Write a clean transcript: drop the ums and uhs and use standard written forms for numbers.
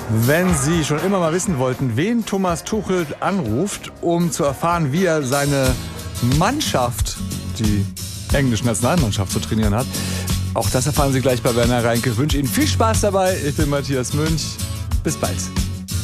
Wenn Sie schon immer mal wissen wollten, wen Thomas Tuchel anruft, um zu erfahren, wie er seine Mannschaft, die englische Nationalmannschaft, zu trainieren hat, auch das erfahren Sie gleich bei Werner Reinke. Ich wünsche Ihnen viel Spaß dabei. Ich bin Matthias Münch. Bis bald.